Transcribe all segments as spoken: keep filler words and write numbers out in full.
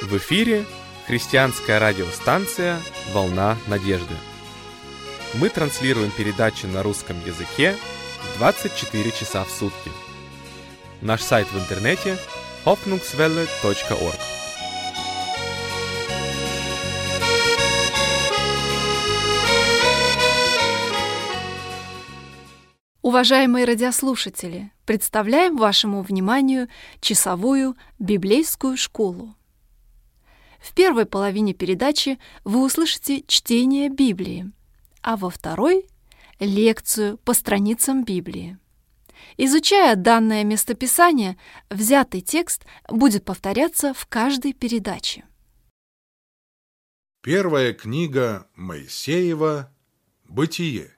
В эфире христианская радиостанция «Волна надежды». Мы транслируем передачи на русском языке двадцать четыре часа в сутки. Наш сайт в интернете hoffnungswelle точка org. Уважаемые радиослушатели, представляем вашему вниманию часовую библейскую школу. В первой половине передачи вы услышите чтение Библии, а во второй – лекцию по страницам Библии. Изучая данное местописание, взятый текст будет повторяться в каждой передаче. Первая книга Моисеева «Бытие».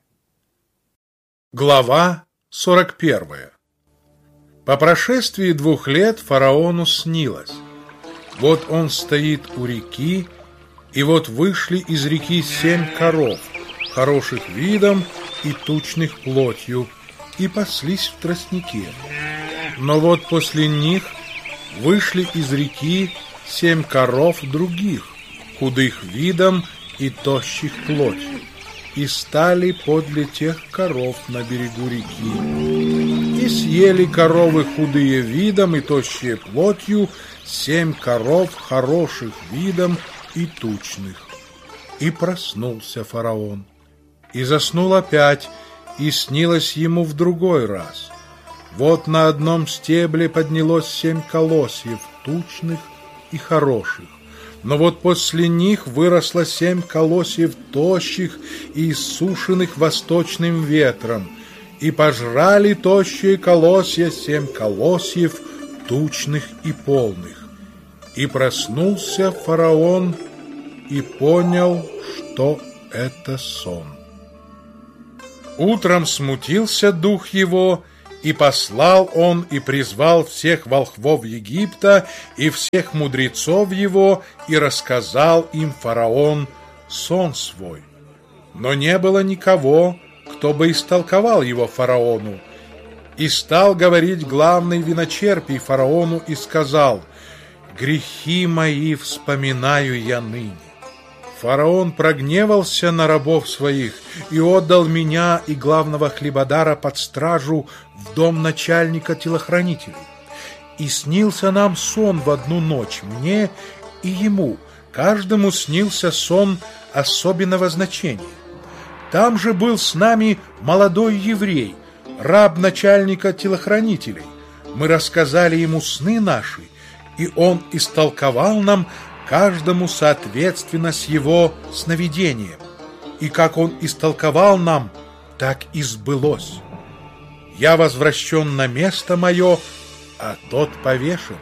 Глава сорок первая. По прошествии двух лет фараону снилось. Вот он стоит у реки, и вот вышли из реки семь коров, хороших видом и тучных плотью, и паслись в тростнике. Но вот после них вышли из реки семь коров других, худых видом и тощих плотью, и стали подле тех коров на берегу реки. И съели коровы худые видом и тощие плотью семь коров хороших видом и тучных. И проснулся фараон, и заснул опять, и снилось ему в другой раз. Вот на одном стебле поднялось семь колосьев, тучных и хороших. Но вот после них выросло семь колосьев тощих и иссушенных восточным ветром, и пожрали тощие колосья семь колосьев тучных и полных. И проснулся фараон и понял, что это сон. Утром смутился дух его, и послал он и призвал всех волхвов Египта и всех мудрецов его, и рассказал им фараон сон свой. Но не было никого, кто бы истолковал его фараону. И стал говорить главный виночерпий фараону и сказал: «Грехи мои вспоминаю я ныне». Фараон прогневался на рабов своих и отдал меня и главного хлебодара под стражу в дом начальника телохранителей. И снился нам сон в одну ночь, мне и ему, каждому снился сон особенного значения. Там же был с нами молодой еврей, раб начальника телохранителей. Мы рассказали ему сны наши, и он истолковал нам каждому соответственно с его сновидением. И как он истолковал нам, так и сбылось. Я возвращен на место мое, а тот повешен.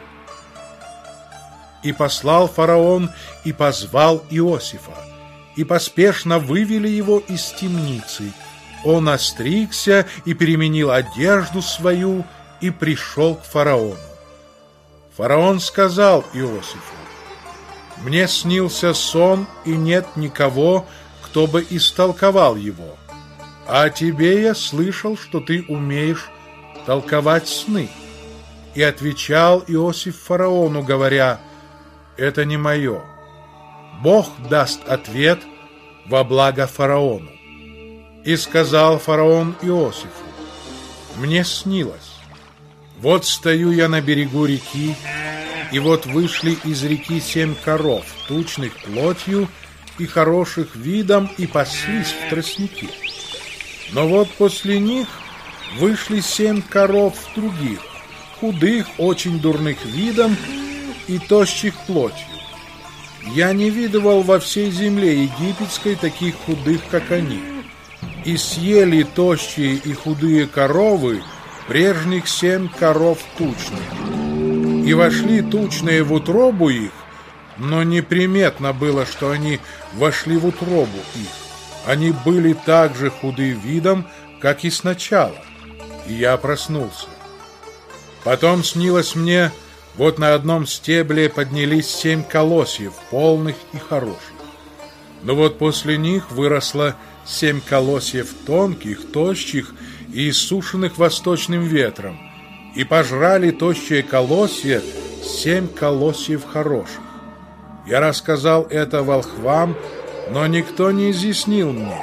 И послал фараон и позвал Иосифа, и поспешно вывели его из темницы. Он остригся и переменил одежду свою и пришел к фараону. Фараон сказал Иосифу: «Мне снился сон, и нет никого, кто бы истолковал его. А о тебе я слышал, что ты умеешь толковать сны». И отвечал Иосиф фараону, говоря: «Это не мое. Бог даст ответ во благо фараону». И сказал фараон Иосифу: «Мне снилось. Вот стою я на берегу реки, и вот вышли из реки семь коров, тучных плотью и хороших видом, и паслись в тростнике. Но вот после них вышли семь коров других, худых, очень дурных видом и тощих плотью. Я не видывал во всей земле египетской таких худых, как они. И съели тощие и худые коровы прежних семь коров тучных. И вошли тучные в утробу их, но неприметно было, что они вошли в утробу их. Они были так же худы видом, как и сначала. И я проснулся. Потом снилось мне, вот на одном стебле поднялись семь колосьев, полных и хороших. Но вот после них выросло семь колосьев тонких, тощих и иссушенных восточным ветром, и пожрали тощие колосья семь колосьев хороших. Я рассказал это волхвам, но никто не изъяснил мне.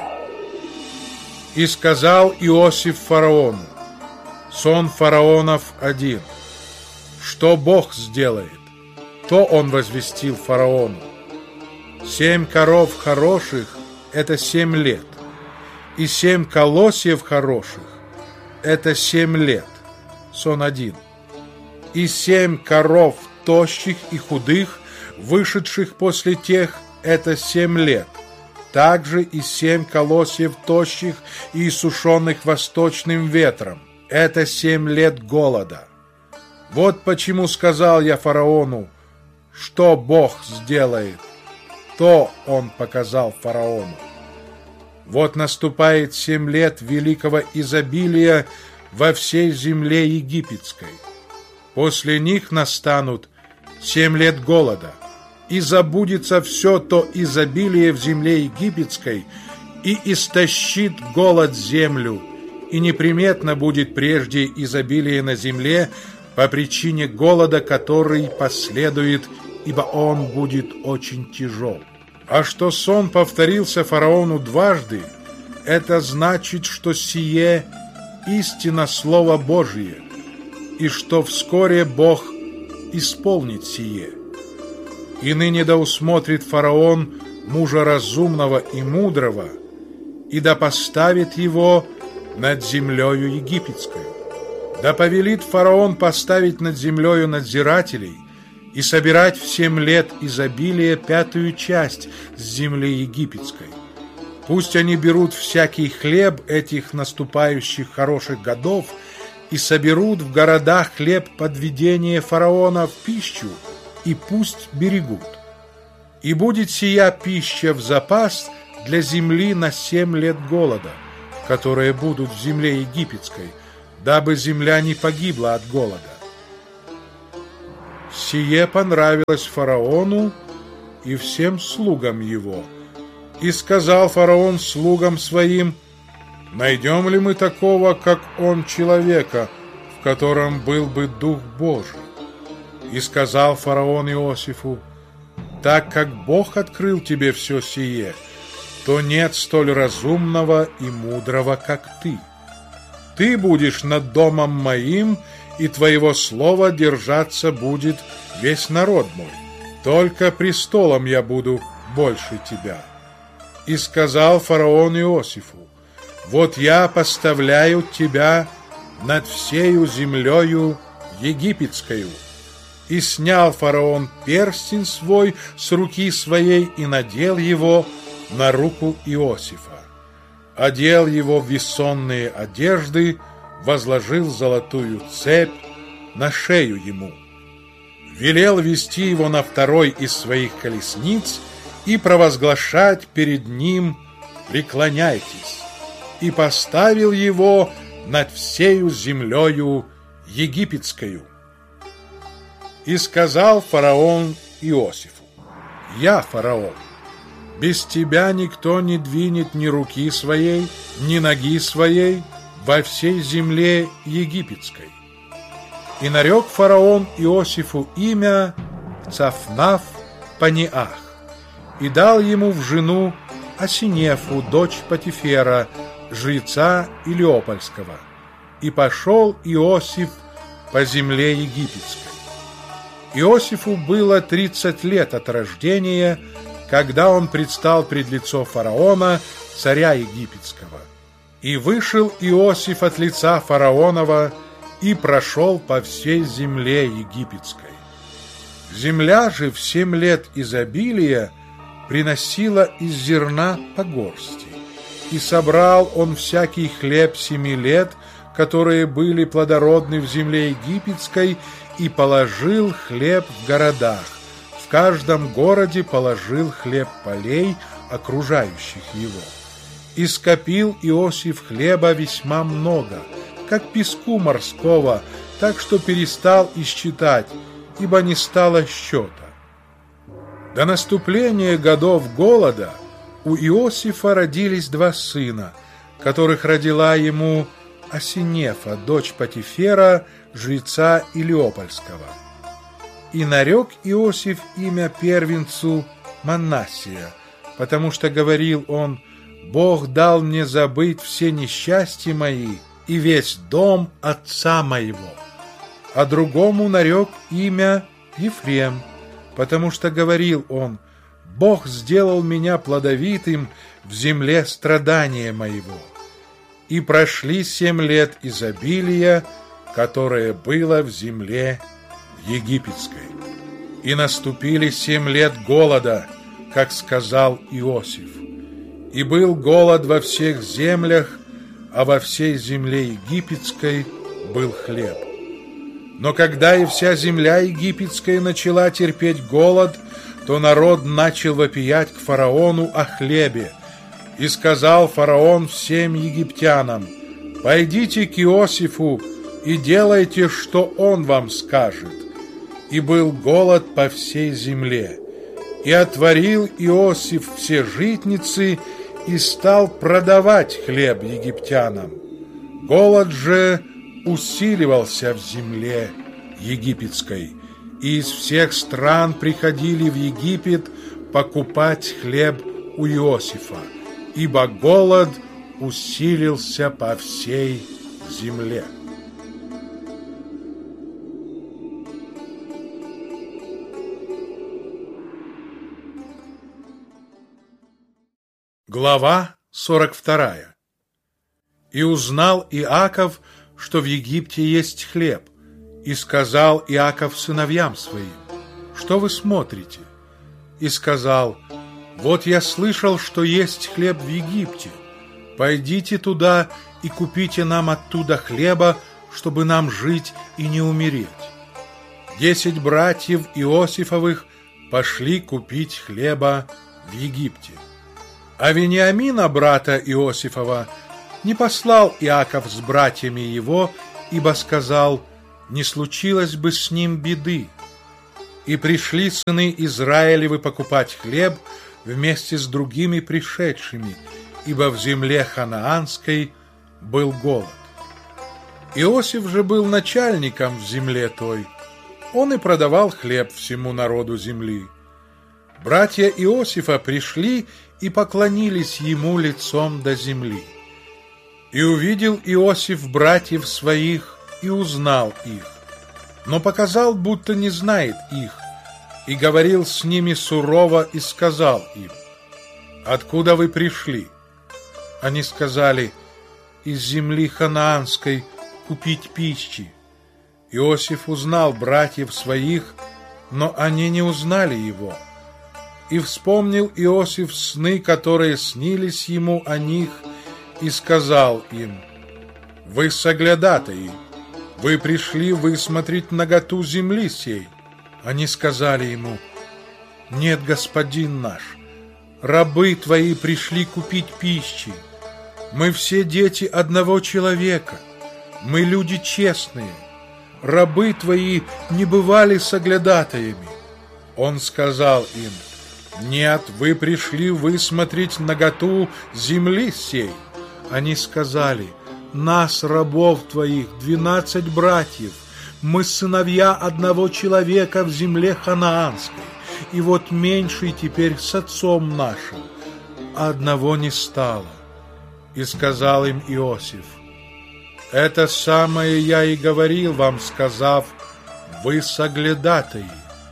И сказал Иосиф фараону: сон фараонов один. Что Бог сделает, то он возвестил фараону. Семь коров хороших – это семь лет, и семь колосьев хороших – это семь лет, сон один. И семь коров тощих и худых, вышедших после тех – это семь лет. Также и семь колосьев тощих и иссушенных восточным ветром – это семь лет голода. Вот почему сказал я фараону, что Бог сделает, то он показал фараону. Вот наступает семь лет великого изобилия во всей земле египетской. После них настанут семь лет голода, и забудется все то изобилие в земле египетской, и истощит голод землю, и неприметно будет прежде изобилие на земле по причине голода, который последует, ибо он будет очень тяжел. А что сон повторился фараону дважды, это значит, что сие истина Слово Божие, и что вскоре Бог исполнит сие. И ныне да усмотрит фараон мужа разумного и мудрого, и да поставит его над землею египетской. Да повелит фараон поставить над землею надзирателей и собирать в семь лет изобилия пятую часть с земли египетской. Пусть они берут всякий хлеб этих наступающих хороших годов и соберут в городах хлеб подведения фараона в пищу, и пусть берегут. И будет сия пища в запас для земли на семь лет голода, которые будут в земле египетской, дабы земля не погибла от голода. Сие понравилось фараону и всем слугам его. И сказал фараон слугам своим: найдем ли мы такого, как он, человека, в котором был бы Дух Божий? И сказал фараон Иосифу: так как Бог открыл тебе все сие, то нет столь разумного и мудрого, как ты. Ты будешь над домом моим, и твоего слова держаться будет весь народ мой. Только престолом я буду больше тебя. И сказал фараон Иосифу: вот я поставляю тебя над всею землею египетскою. И снял фараон перстень свой с руки своей и надел его на руку Иосифа. Одел его в весонные одежды, возложил золотую цепь на шею ему. Велел вести его на второй из своих колесниц и провозглашать перед ним: преклоняйтесь, и поставил его над всею землею египетскою. И сказал фараон Иосифу: я фараон, без тебя никто не двинет ни руки своей, ни ноги своей во всей земле египетской. И нарек фараон Иосифу имя Цафнаф Паниах, и дал ему в жену Осинефу, дочь Потифера, жреца Илиопольского. И пошел Иосиф по земле египетской. Иосифу было тридцать лет от рождения, когда он предстал пред лицо фараона, царя египетского. И вышел Иосиф от лица фараонова и прошел по всей земле египетской. Земля же в семь лет изобилия приносила из зерна по горсти. И собрал он всякий хлеб семи лет, которые были плодородны в земле египетской, и положил хлеб в городах. В каждом городе положил хлеб полей, окружающих его. И скопил Иосиф хлеба весьма много, как песку морского, так что перестал исчитать, ибо не стало счета. До наступления годов голода у Иосифа родились два сына, которых родила ему Осинефа, дочь Потифера, жреца Илиопольского. И нарек Иосиф имя первенцу Манассия, потому что говорил он: «Бог дал мне забыть все несчастья мои и весь дом отца моего». А другому нарек имя Ефрем, потому что говорил он: «Бог сделал меня плодовитым в земле страдания моего». И прошли семь лет изобилия, которое было в земле египетской. И наступили семь лет голода, как сказал Иосиф. И был голод во всех землях, а во всей земле египетской был хлеб. Но когда и вся земля египетская начала терпеть голод, то народ начал вопиять к фараону о хлебе. И сказал фараон всем египтянам: «Пойдите к Иосифу и делайте, что он вам скажет». И был голод по всей земле. И отворил Иосиф все житницы и стал продавать хлеб египтянам. Голод же усиливался в земле египетской, и из всех стран приходили в Египет покупать хлеб у Иосифа, ибо голод усилился по всей земле. Глава сорок вторая. И узнал Иаков, что в Египте есть хлеб, и сказал Иаков сыновьям своим: «Что вы смотрите?» И сказал: «Вот я слышал, что есть хлеб в Египте. Пойдите туда и купите нам оттуда хлеба, чтобы нам жить и не умереть». Десять братьев Иосифовых пошли купить хлеба в Египте. А Вениамина, брата Иосифова, не послал Иаков с братьями его, ибо сказал: «Не случилось бы с ним беды». И пришли сыны Израилевы покупать хлеб вместе с другими пришедшими, ибо в земле ханаанской был голод. Иосиф же был начальником в земле той. Он и продавал хлеб всему народу земли. Братья Иосифа пришли и поклонились ему лицом до земли. И увидел Иосиф братьев своих и узнал их, но показал, будто не знает их, и говорил с ними сурово и сказал им: «Откуда вы пришли?» Они сказали: «Из земли ханаанской купить пищи». Иосиф узнал братьев своих, но они не узнали его. И вспомнил Иосиф сны, которые снились ему о них, и сказал им: «Вы соглядатаи, вы пришли высмотреть наготу земли сей». Они сказали ему: «Нет, господин наш, рабы твои пришли купить пищи. Мы все дети одного человека, мы люди честные. Рабы твои не бывали соглядатаями». Он сказал им: «Нет, вы пришли высмотреть наготу земли сей». Они сказали: «Нас, рабов твоих, двенадцать братьев, мы сыновья одного человека в земле ханаанской, и вот меньший теперь с отцом нашим, а одного не стало». И сказал им Иосиф: «Это самое я и говорил вам, сказав: вы соглядатаи.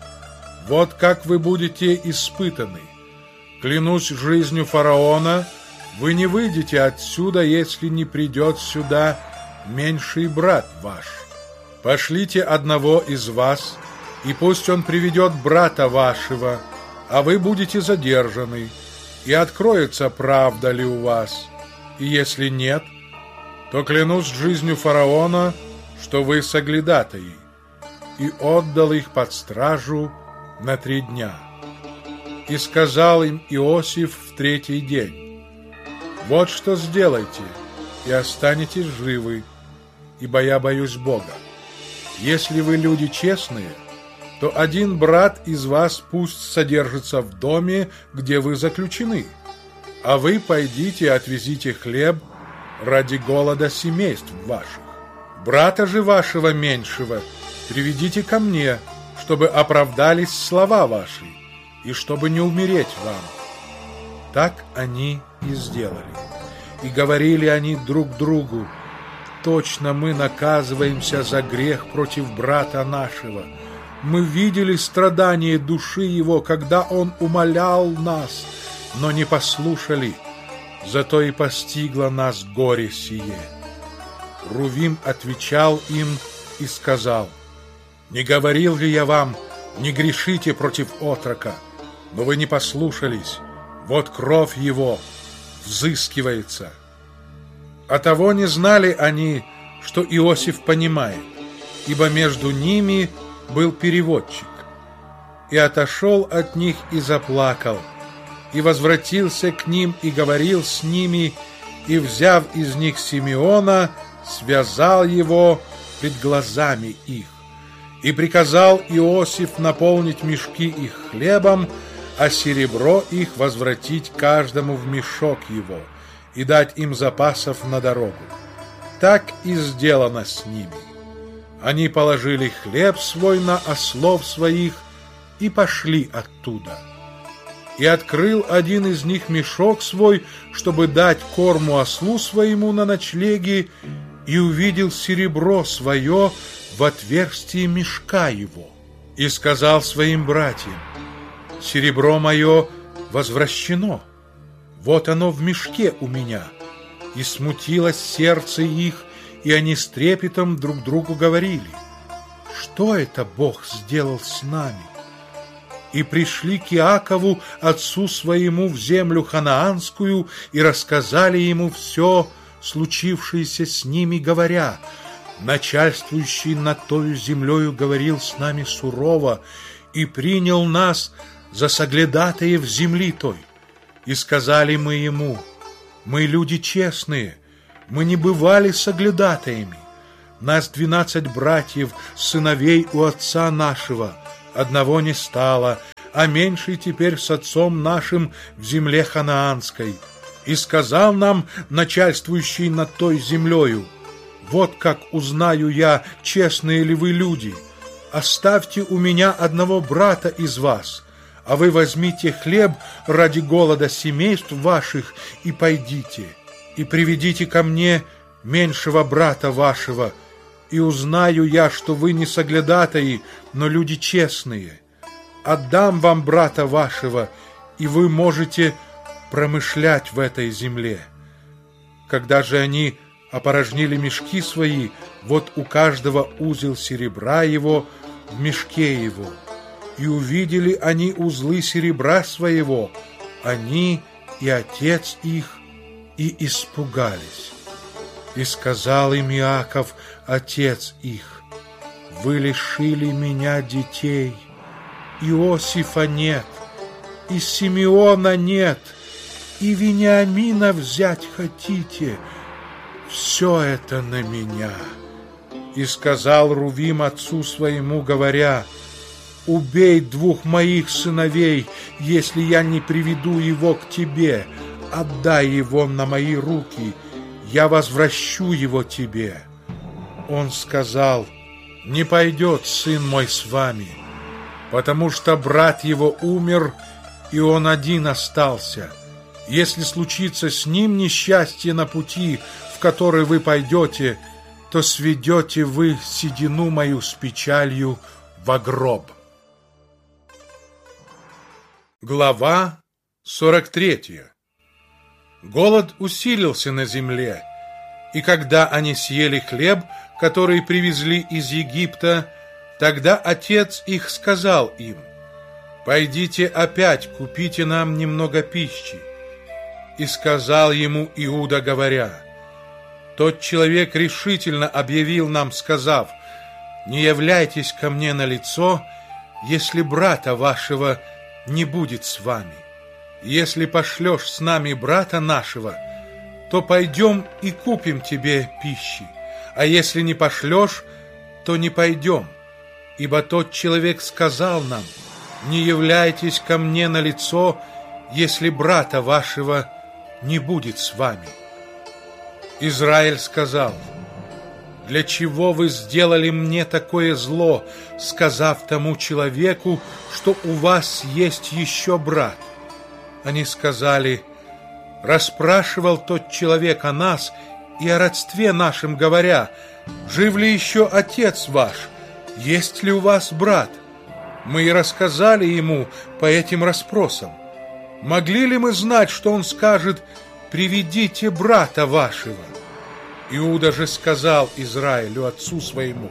Вот как вы будете испытаны. Клянусь жизнью фараона, вы не выйдете отсюда, если не придет сюда меньший брат ваш. Пошлите одного из вас, и пусть он приведет брата вашего, а вы будете задержаны, и откроется, правда ли у вас. И если нет, то клянусь жизнью фараона, что вы соглядатаи». И отдал их под стражу на три дня. И сказал им Иосиф в третий день: «Вот что сделайте, и останетесь живы, ибо я боюсь Бога. Если вы люди честные, то один брат из вас пусть содержится в доме, где вы заключены, а вы пойдите и отвезите хлеб ради голода семейств ваших. Брата же вашего меньшего приведите ко мне, чтобы оправдались слова ваши, и чтобы не умереть вам». Так они и сделали. И говорили они друг другу: «Точно мы наказываемся за грех против брата нашего. Мы видели страдания души его, когда он умолял нас, но не послушали, зато и постигло нас горе сие». Рувим отвечал им и сказал: «Не говорил ли я вам, не грешите против отрока? Но вы не послушались, вот кровь его взыскивается». А того не знали они, что Иосиф понимает, ибо между ними был переводчик. И отошел от них и заплакал, и возвратился к ним и говорил с ними, и, взяв из них Симеона, связал его пред глазами их. И приказал Иосиф наполнить мешки их хлебом, а серебро их возвратить каждому в мешок его, и дать им запасов на дорогу. Так и сделано с ними. Они положили хлеб свой на ослов своих и пошли оттуда. И открыл один из них мешок свой, чтобы дать корму ослу своему на ночлеге, и увидел серебро свое в отверстии мешка его. И сказал своим братьям: «Серебро мое возвращено, вот оно в мешке у меня». И смутилось сердце их, и они с трепетом друг другу говорили: «Что это Бог сделал с нами?» И пришли к Иакову, отцу своему, в землю ханаанскую, и рассказали ему все случившееся с ними, говоря: «Начальствующий над тою землею говорил с нами сурово и принял нас за соглядатаев земли той. И сказали мы ему: мы люди честные, мы не бывали соглядатаями. Нас двенадцать братьев, сыновей у отца нашего, одного не стало, а меньший теперь с отцом нашим в земле ханаанской. И сказал нам начальствующий над той землею: вот как узнаю я, честные ли вы люди. Оставьте у меня одного брата из вас, а вы возьмите хлеб ради голода семейств ваших и пойдите, и приведите ко мне меньшего брата вашего, и узнаю я, что вы не соглядатаи, но люди честные. Отдам вам брата вашего, и вы можете промышлять в этой земле». Когда же они опорожнили мешки свои, вот у каждого узел серебра его в мешке его. И увидели они узлы серебра своего, они и отец их, и испугались. И сказал им Иаков, отец их: «Вы лишили меня детей, Иосифа нет, и Симеона нет, и Вениамина взять хотите. Все это на меня». И сказал Рувим отцу своему, говоря: «Убей двух моих сыновей, если я не приведу его к тебе. Отдай его на мои руки, я возвращу его тебе». Он сказал: «Не пойдет сын мой с вами, потому что брат его умер, и он один остался. Если случится с ним несчастье на пути, в который вы пойдете, то сведете вы седину мою с печалью во гроб». Глава сорок третья. Голод усилился на земле, и когда они съели хлеб, который привезли из Египта, тогда отец их сказал им: «Пойдите опять купите нам немного пищи». И сказал ему Иуда, говоря: «Тот человек решительно объявил нам, сказав: не являйтесь ко мне на лицо, если брата вашего не будет с вами. Если пошлешь с нами брата нашего, то пойдем и купим тебе пищи, а если не пошлешь, то не пойдем. Ибо тот человек сказал нам: не являйтесь ко мне на лицо, если брата вашего не будет с вами». Израиль сказал: для чего вы сделали мне такое зло, сказав тому человеку, что у вас есть еще брат? Они сказали: расспрашивал тот человек о нас и о родстве нашем, говоря: жив ли еще отец ваш? Есть ли у вас брат? Мы и рассказали ему по этим расспросам. Могли ли мы знать, что он скажет: приведите брата вашего? Иуда же сказал Израилю, отцу своему: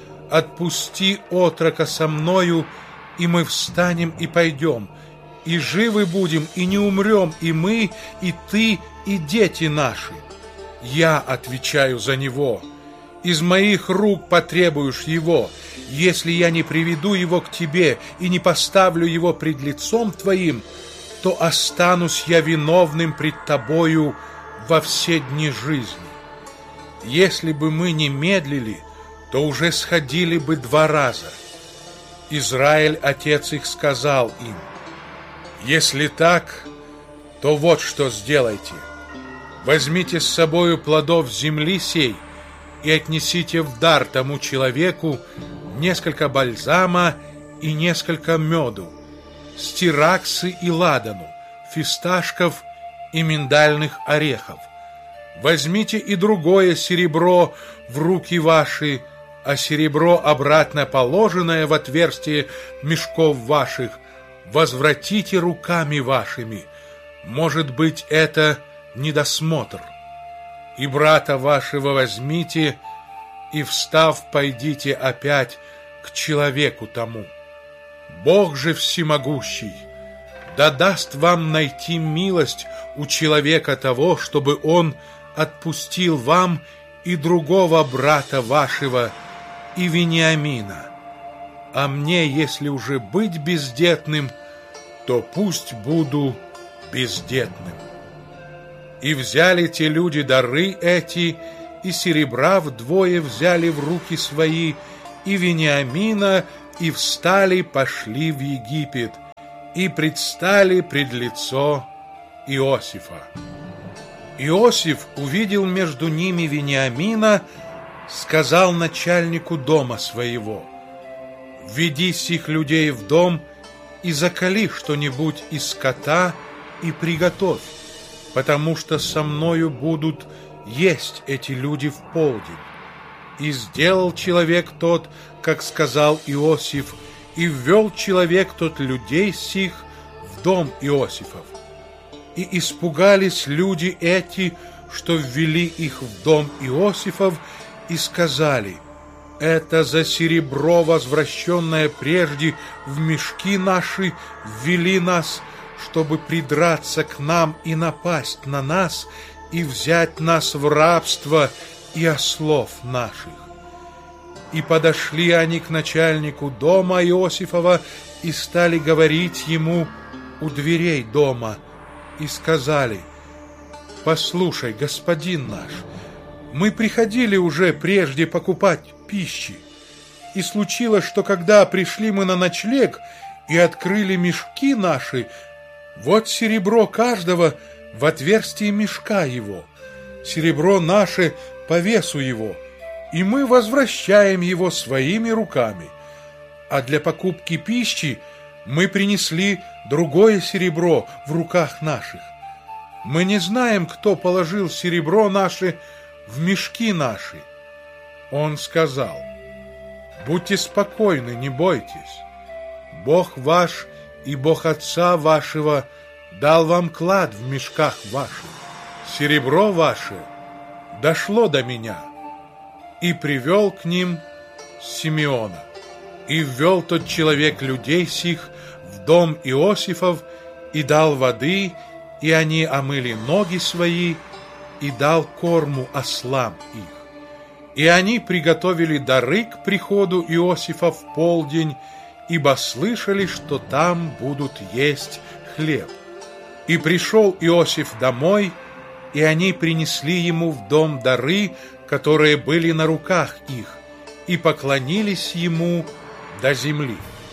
отпусти отрока со мною, и мы встанем и пойдем, и живы будем, и не умрем, и мы, и ты, и дети наши. Я отвечаю за него. Из моих рук потребуешь его. Если я не приведу его к тебе и не поставлю его пред лицом твоим, то останусь я виновным пред тобою во все дни жизни. Если бы мы не медлили, то уже сходили бы два раза. Израиль, отец их, сказал им: если так, то вот что сделайте. Возьмите с собою плодов земли сей и отнесите в дар тому человеку несколько бальзама и несколько меду, стираксы и ладану, фисташков и миндальных орехов. Возьмите и другое серебро в руки ваши, а серебро, обратно положенное в отверстие мешков ваших, возвратите руками вашими. Может быть, это недосмотр. И брата вашего возьмите, и, встав, пойдите опять к человеку тому. Бог же всемогущий да даст вам найти милость у человека того, чтобы он отпустил вам и другого брата вашего, и Вениамина. А мне, если уже быть бездетным, то пусть буду бездетным. И взяли те люди дары эти, и серебра вдвое взяли в руки свои, и Вениамина, и встали, пошли в Египет, и предстали пред лицо Иосифа. Иосиф увидел между ними Вениамина, сказал начальнику дома своего: введи сих людей в дом и заколи что-нибудь из скота и приготовь, потому что со мною будут есть эти люди в полдень. И сделал человек тот, как сказал Иосиф, и ввел человек тот людей сих в дом Иосифов. И испугались люди эти, что ввели их в дом Иосифов, и сказали: это за серебро, возвращенное прежде в мешки наши, ввели нас, чтобы придраться к нам и напасть на нас, и взять нас в рабство и ослов наших. И подошли они к начальнику дома Иосифова и стали говорить ему у дверей дома, и сказали: послушай, господин наш, мы приходили уже прежде покупать пищи, и случилось, что когда пришли мы на ночлег и открыли мешки наши, вот серебро каждого в отверстии мешка его, серебро наше по весу его, и мы возвращаем его своими руками. А для покупки пищи мы принесли другое серебро в руках наших. Мы не знаем, кто положил серебро наше в мешки наши. Он сказал: будьте спокойны, не бойтесь. Бог ваш и Бог отца вашего дал вам клад в мешках ваших. Серебро ваше дошло до меня. И привел к ним Симеона. И ввел тот человек людей сих в дом Иосифов, и дал воды, и они омыли ноги свои, и дал корму ослам их. И они приготовили дары к приходу Иосифа в полдень, ибо слышали, что там будут есть хлеб. И пришел Иосиф домой, и они принесли ему в дом дары, которые были на руках их, и поклонились ему до земли.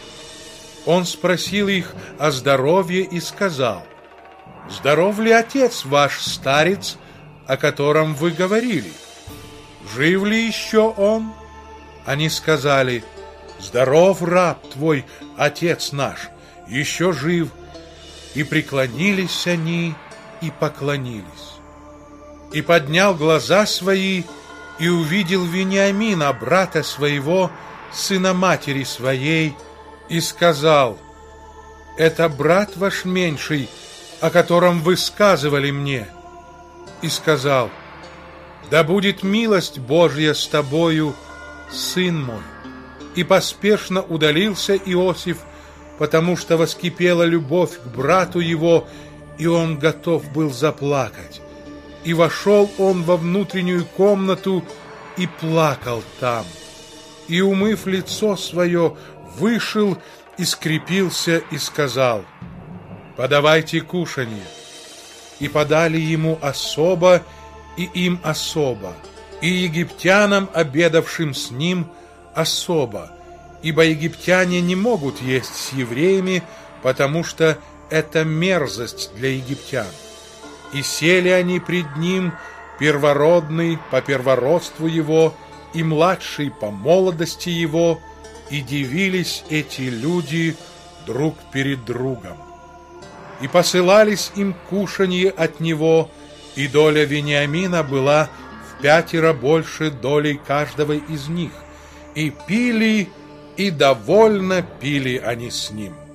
Он спросил их о здоровье и сказал: здоров ли отец ваш, старец, о котором вы говорили? жив ли еще он? Они сказали: здоров раб твой, отец наш, еще жив. И преклонились они и поклонились. И поднял глаза свои и увидел Вениамина, брата своего, сына матери своей, и сказал: это брат ваш меньший, о котором вы сказывали мне. И сказал: да будет милость Божья с тобою, сын мой. И поспешно удалился Иосиф, потому что воскипела любовь к брату его, и он готов был заплакать. И вошел он во внутреннюю комнату и плакал там. И, умыв лицо свое, вышел и скрепился и сказал: подавайте кушанье. И подали ему особо, и им особо, и египтянам, обедавшим с ним, особо, ибо египтяне не могут есть с евреями, потому что это мерзость для египтян. И сели они пред ним, первородный по первородству его и младший по молодости его, и дивились эти люди друг перед другом. И посылались им кушанье от него, и доля Вениамина была в пятеро больше долей каждого из них, и пили, и довольно пили они с ним.